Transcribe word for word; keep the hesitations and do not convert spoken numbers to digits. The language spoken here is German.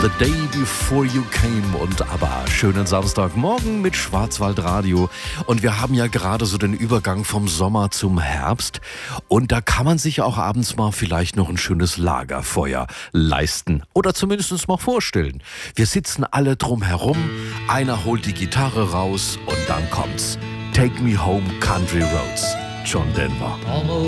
The Day Before You Came und ABBA. Schönen Samstagmorgen mit Schwarzwaldradio. Und wir haben ja gerade so den Übergang vom Sommer zum Herbst. Und da kann man sich auch abends mal vielleicht noch ein schönes Lagerfeuer leisten. Oder zumindest mal vorstellen. Wir sitzen alle drum herum, einer holt die Gitarre raus und dann kommt's. Take Me Home Country Roads, John Denver. Almost